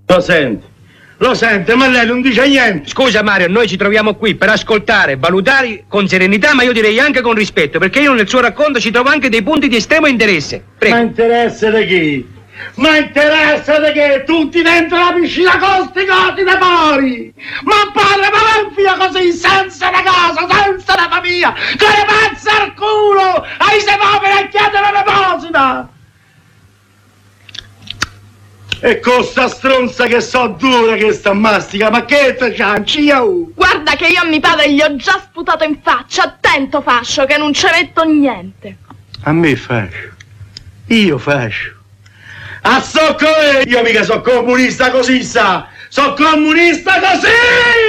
Lo sente, ma lei non dice niente. Scusa Mario, noi ci troviamo qui per ascoltare, valutare con serenità, ma io direi anche con rispetto, perché io nel suo racconto ci trovo anche dei punti di estremo interesse. Prego. Ma interesse di chi? Ma interessa di che? Tutti dentro la piscina con sti cosi da mori! Ma padre, ma non fia così, senza una casa, senza una famiglia, che le pazza al culo! Ai se poveri a chiedere l'elemosina! E con sta stronza che so dura che sta mastica, ma che te cianci io? Guarda che io a mio padre gli ho già sputato in faccia, attento fascio, che non ci metto niente. A me fascio? Io fascio? A so come? Io mica so comunista così, sa! So comunista così!